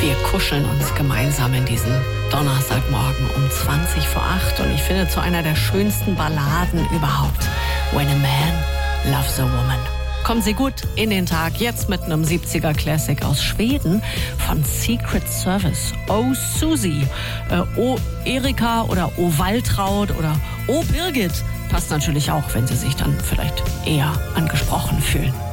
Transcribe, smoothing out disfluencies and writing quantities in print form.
Wir kuscheln uns gemeinsam in diesen Donnerstagmorgen um 20 vor 8 und ich finde zu einer der schönsten Balladen überhaupt. When a Man Loves a Woman. Kommen Sie gut in den Tag, jetzt mit einem 70er Classic aus Schweden von Secret Service. Oh Susie, oh Erika oder oh Waltraud oder oh Birgit. Passt natürlich auch, wenn Sie sich dann vielleicht eher angesprochen fühlen.